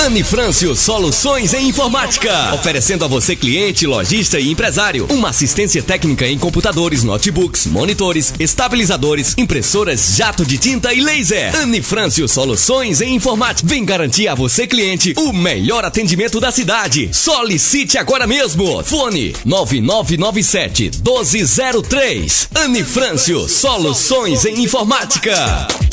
Anifrâncio Soluções em Informática, oferecendo a você cliente, lojista e empresário uma assistência técnica em computadores, notebooks, monitores, estabilizadores, impressoras, jato de tinta e laser. Anifrâncio Soluções em Informática. Vem garantir a você cliente o melhor atendimento da cidade. Solicite agora mesmo. Fone 9997-1203. Anifrâncio Soluções em Informática.